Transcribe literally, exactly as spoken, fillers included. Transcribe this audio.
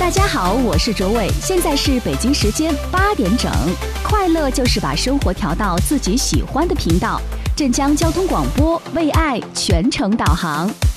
大家好，我是卓伟，现在是北京时间八点整。快乐就是把生活调到自己喜欢的频道。镇江交通广播为爱全程导航。